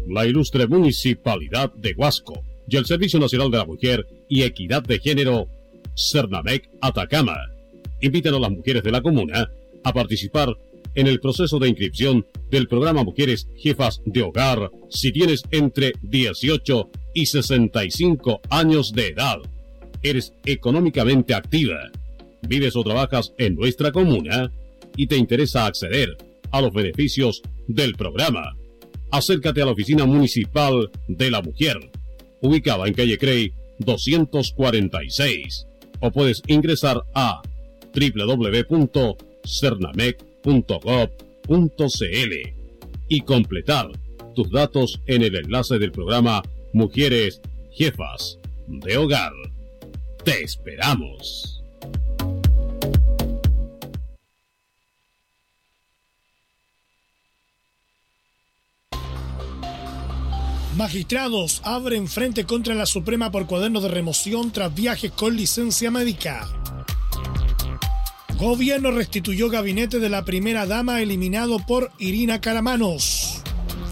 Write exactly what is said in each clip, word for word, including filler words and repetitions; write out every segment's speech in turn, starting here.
la ilustre Municipalidad de Huasco y el Servicio Nacional de la Mujer y Equidad de Género, Cernamec Atacama, invitan a las mujeres de la comuna a participar en el proceso de inscripción del programa Mujeres Jefas de Hogar si tienes entre dieciocho y sesenta y cinco años de edad, eres económicamente activa, vives o trabajas en nuestra comuna y te interesa acceder a los beneficios del programa. Acércate a la Oficina Municipal de la Mujer, ubicada en calle Crey doscientos cuarenta y seis, o puedes ingresar a doble u doble u doble u punto cernamec punto gov punto c l y completar tus datos en el enlace del programa Mujeres Jefas de Hogar. ¡Te esperamos! Magistrados abren frente contra la Suprema por cuadernos de remoción tras viajes con licencia médica. Gobierno restituyó gabinete de la primera dama eliminado por Irina Caramanos.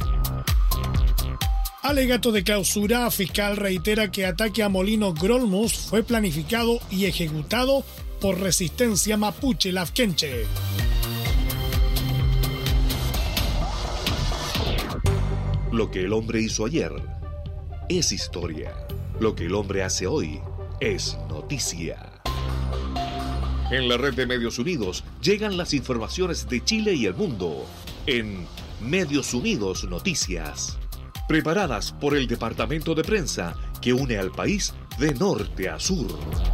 Alegato de clausura, fiscal reitera que ataque a Molino Grolmus fue planificado y ejecutado por resistencia mapuche lafkenche. Lo que el hombre hizo ayer es historia. Lo que el hombre hace hoy es noticia. En la red de Medios Unidos llegan las informaciones de Chile y el mundo en Medios Unidos Noticias, preparadas por el departamento de prensa que une al país de norte a sur.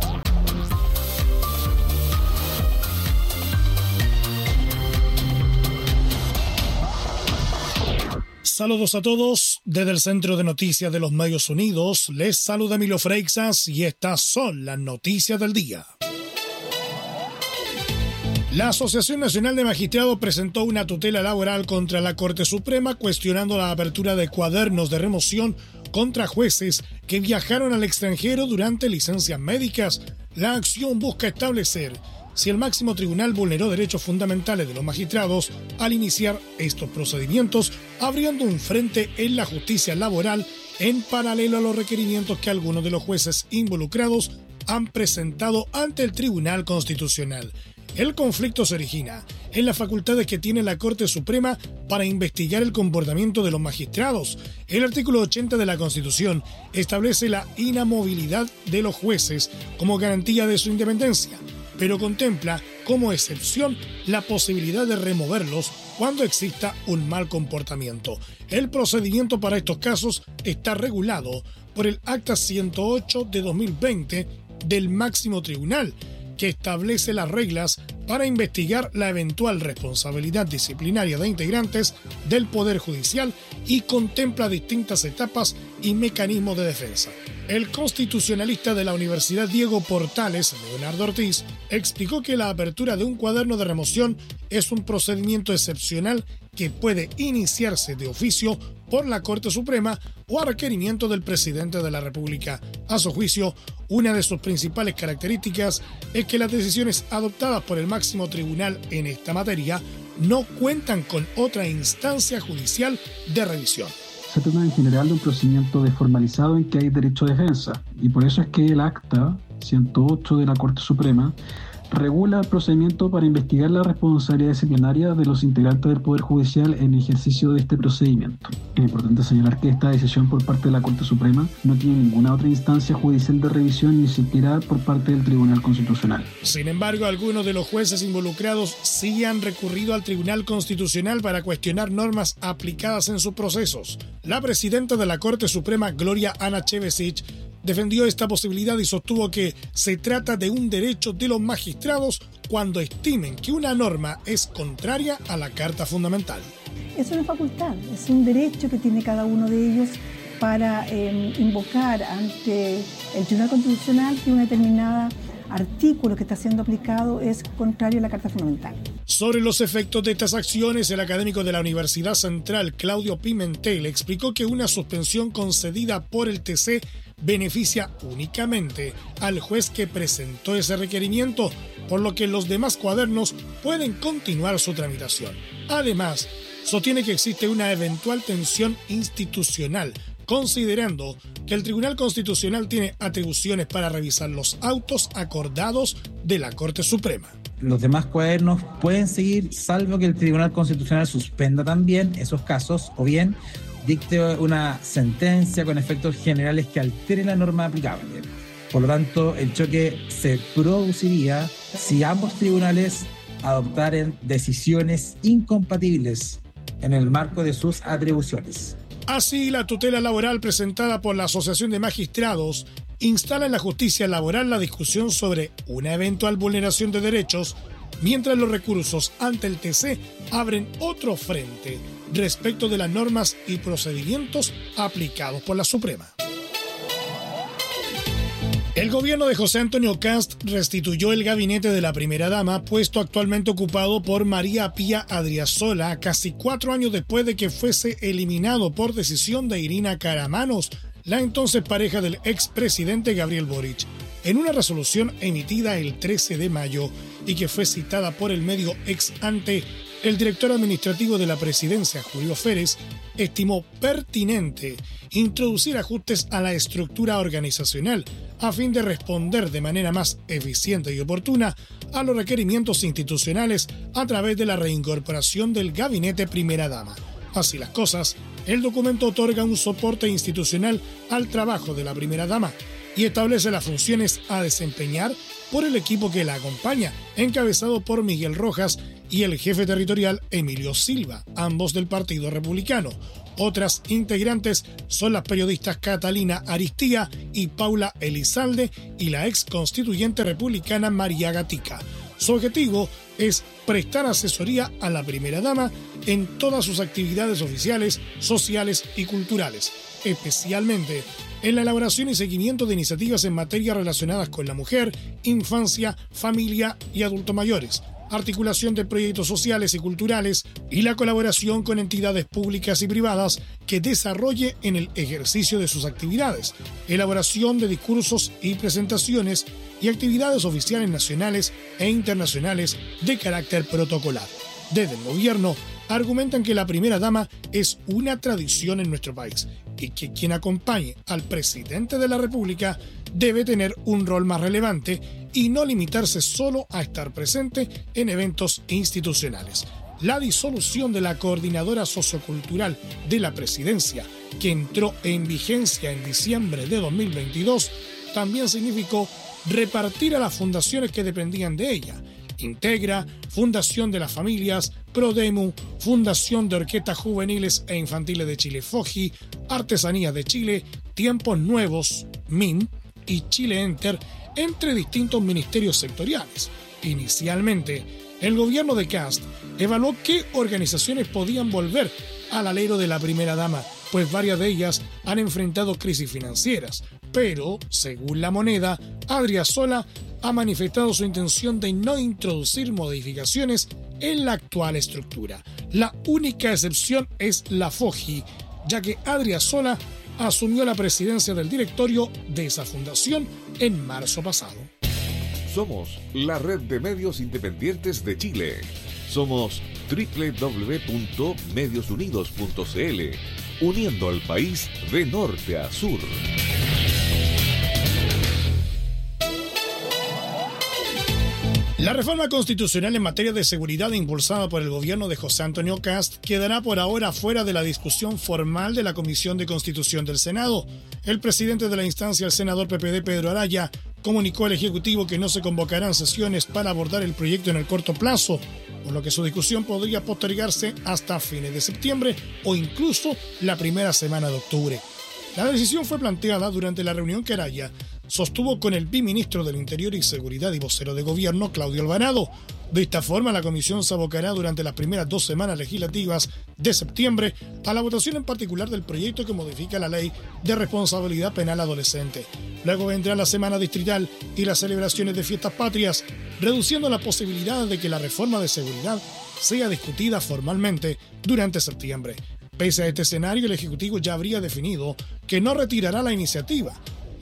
Saludos a todos, desde el Centro de Noticias de los Medios Unidos, les saluda Emilio Freixas y estas son las noticias del día. La Asociación Nacional de Magistrados presentó una tutela laboral contra la Corte Suprema cuestionando la apertura de cuadernos de remoción contra jueces que viajaron al extranjero durante licencias médicas. La acción busca establecer si el máximo tribunal vulneró derechos fundamentales de los magistrados al iniciar estos procedimientos, abriendo un frente en la justicia laboral en paralelo a los requerimientos que algunos de los jueces involucrados han presentado ante el Tribunal Constitucional. El conflicto se origina en las facultades que tiene la Corte Suprema para investigar el comportamiento de los magistrados. El artículo ochenta de la Constitución establece la inamovilidad de los jueces como garantía de su independencia, pero contempla como excepción la posibilidad de removerlos cuando exista un mal comportamiento. El procedimiento para estos casos está regulado por el Acta ciento ocho de dos mil veinte del máximo tribunal, que establece las reglas para investigar la eventual responsabilidad disciplinaria de integrantes del Poder Judicial y contempla distintas etapas y mecanismos de defensa. El constitucionalista de la Universidad Diego Portales, Leonardo Ortiz, explicó que la apertura de un cuaderno de remoción es un procedimiento excepcional que puede iniciarse de oficio por la Corte Suprema o a requerimiento del presidente de la República. A su juicio, una de sus principales características es que las decisiones adoptadas por el máximo tribunal en esta materia no cuentan con otra instancia judicial de revisión. Se trata en general de un procedimiento desformalizado en que hay derecho a defensa, y por eso es que el Acta ciento ocho de la Corte Suprema regula el procedimiento para investigar la responsabilidad disciplinaria de los integrantes del Poder Judicial en ejercicio de este procedimiento. Es importante señalar que esta decisión por parte de la Corte Suprema no tiene ninguna otra instancia judicial de revisión, ni siquiera por parte del Tribunal Constitucional. Sin embargo, algunos de los jueces involucrados sí han recurrido al Tribunal Constitucional para cuestionar normas aplicadas en sus procesos. La presidenta de la Corte Suprema, Gloria Ana Chevesich, defendió esta posibilidad y sostuvo que se trata de un derecho de los magistrados cuando estimen que una norma es contraria a la Carta Fundamental. Es una facultad, es un derecho que tiene cada uno de ellos para eh, invocar ante el Tribunal Constitucional que una determinada artículo que está siendo aplicado es contrario a la Carta Fundamental. Sobre los efectos de estas acciones, el académico de la Universidad Central, Claudio Pimentel, explicó que una suspensión concedida por el T C beneficia únicamente al juez que presentó ese requerimiento, por lo que los demás cuadernos pueden continuar su tramitación. Además, sostiene que existe una eventual tensión institucional, considerando que el Tribunal Constitucional tiene atribuciones para revisar los autos acordados de la Corte Suprema. Los demás cuadernos pueden seguir, salvo que el Tribunal Constitucional suspenda también esos casos o bien dicte una sentencia con efectos generales que altere la norma aplicable. Por lo tanto, el choque se produciría si ambos tribunales adoptaran decisiones incompatibles en el marco de sus atribuciones. Así, la tutela laboral presentada por la Asociación de Magistrados instala en la justicia laboral la discusión sobre una eventual vulneración de derechos, mientras los recursos ante el T C abren otro frente respecto de las normas y procedimientos aplicados por la Suprema. El gobierno de José Antonio Kast restituyó el gabinete de la primera dama, puesto actualmente ocupado por María Pía Adriasola, casi cuatro años después de que fuese eliminado por decisión de Irina Karamanos, la entonces pareja del expresidente Gabriel Boric. En una resolución emitida el trece de mayo y que fue citada por el medio Ex Ante, el director administrativo de la presidencia, Julio Férez, estimó pertinente introducir ajustes a la estructura organizacional a fin de responder de manera más eficiente y oportuna a los requerimientos institucionales a través de la reincorporación del gabinete primera dama. Así las cosas, el documento otorga un soporte institucional al trabajo de la primera dama y establece las funciones a desempeñar por el equipo que la acompaña, encabezado por Miguel Rojas y el jefe territorial Emilio Silva, ambos del Partido Republicano. Otras integrantes son las periodistas Catalina Aristía y Paula Elizalde y la ex constituyente republicana María Gatica. Su objetivo es prestar asesoría a la primera dama en todas sus actividades oficiales, sociales y culturales, especialmente en la elaboración y seguimiento de iniciativas en materia relacionadas con la mujer, infancia, familia y adultos mayores, articulación de proyectos sociales y culturales y la colaboración con entidades públicas y privadas que desarrolle en el ejercicio de sus actividades, elaboración de discursos y presentaciones y actividades oficiales nacionales e internacionales de carácter protocolar. Desde el gobierno argumentan que la primera dama es una tradición en nuestro país y que quien acompañe al presidente de la República debe tener un rol más relevante y no limitarse solo a estar presente en eventos institucionales. La disolución de la Coordinadora Sociocultural de la Presidencia, que entró en vigencia en diciembre de dos mil veintidós, también significó repartir a las fundaciones que dependían de ella. Integra, Fundación de las Familias, Prodemu, Fundación de Orquestas Juveniles e Infantiles de Chile, FOJI, Artesanías de Chile, Tiempos Nuevos, M I N, y Chile Enter, entre distintos ministerios sectoriales. Inicialmente, el gobierno de Kast evaluó qué organizaciones podían volver al alero de la primera dama, pues varias de ellas han enfrentado crisis financieras. Pero, según La Moneda, Adriasola ha manifestado su intención de no introducir modificaciones en la actual estructura. La única excepción es la FOJI, ya que Adriasola asumió la presidencia del directorio de esa fundación en marzo pasado. Somos la red de medios independientes de Chile. Somos doble u doble u doble u punto medios unidos punto c l, uniendo al país de norte a sur. La reforma constitucional en materia de seguridad impulsada por el gobierno de José Antonio Kast quedará por ahora fuera de la discusión formal de la Comisión de Constitución del Senado. El presidente de la instancia, el senador P P D, Pedro Araya, comunicó al Ejecutivo que no se convocarán sesiones para abordar el proyecto en el corto plazo, por lo que su discusión podría postergarse hasta fines de septiembre o incluso la primera semana de octubre. La decisión fue planteada durante la reunión que Araya sostuvo con el viceministro del Interior y Seguridad y vocero de gobierno, Claudio Alvarado. De esta forma, la comisión se abocará durante las primeras dos semanas legislativas de septiembre a la votación en particular del proyecto que modifica la ley de responsabilidad penal adolescente. Luego vendrá la semana distrital y las celebraciones de fiestas patrias, reduciendo la posibilidad de que la reforma de seguridad sea discutida formalmente durante septiembre. Pese a este escenario, el Ejecutivo ya habría definido que no retirará la iniciativa.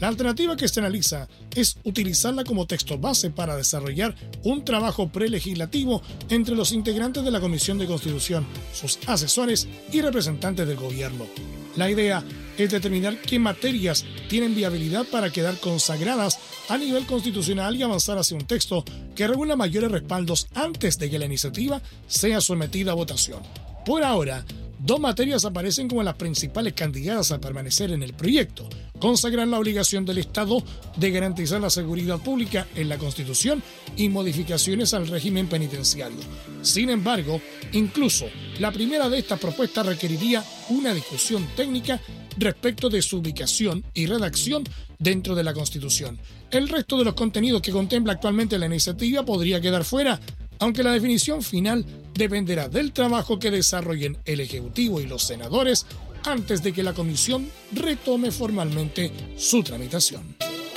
La alternativa que se analiza es utilizarla como texto base para desarrollar un trabajo prelegislativo entre los integrantes de la Comisión de Constitución, sus asesores y representantes del gobierno. La idea es determinar qué materias tienen viabilidad para quedar consagradas a nivel constitucional y avanzar hacia un texto que regula mayores respaldos antes de que la iniciativa sea sometida a votación. Por ahora, dos materias aparecen como las principales candidatas a permanecer en el proyecto: consagrar la obligación del Estado de garantizar la seguridad pública en la Constitución y modificaciones al régimen penitenciario. Sin embargo, incluso la primera de estas propuestas requeriría una discusión técnica respecto de su ubicación y redacción dentro de la Constitución. El resto de los contenidos que contempla actualmente la iniciativa podría quedar fuera, aunque la definición final dependerá del trabajo que desarrollen el Ejecutivo y los senadores antes de que la Comisión retome formalmente su tramitación.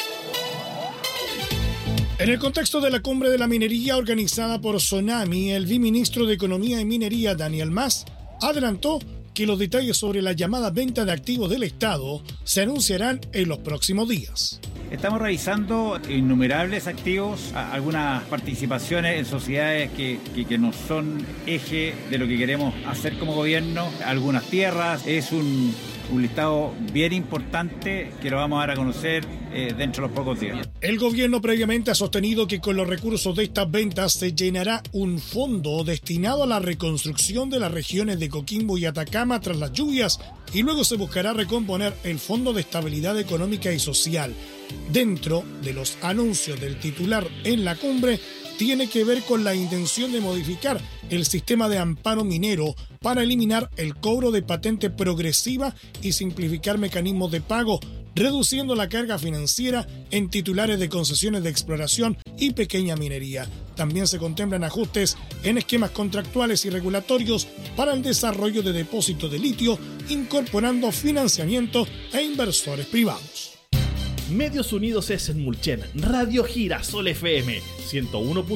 En el contexto de la Cumbre de la Minería organizada por Sonami, el viceministro de Economía y Minería, Daniel Mas, adelantó que los detalles sobre la llamada venta de activos del Estado se anunciarán en los próximos días. Estamos revisando innumerables activos, algunas participaciones en sociedades que, que, que no son eje de lo que queremos hacer como gobierno, algunas tierras. Es un, un listado bien importante que lo vamos a dar a conocer eh, dentro de los pocos días. El gobierno previamente ha sostenido que con los recursos de estas ventas se llenará un fondo destinado a la reconstrucción de las regiones de Coquimbo y Atacama tras las lluvias, y luego se buscará recomponer el Fondo de Estabilidad Económica y Social. Dentro de los anuncios del titular en la cumbre, tiene que ver con la intención de modificar el sistema de amparo minero para eliminar el cobro de patente progresiva y simplificar mecanismos de pago, reduciendo la carga financiera en titulares de concesiones de exploración y pequeña minería. También se contemplan ajustes en esquemas contractuales y regulatorios para el desarrollo de depósitos de litio, incorporando financiamiento e inversores privados. Medios Unidos es en Mulchen, Radio Girasol F M ciento uno.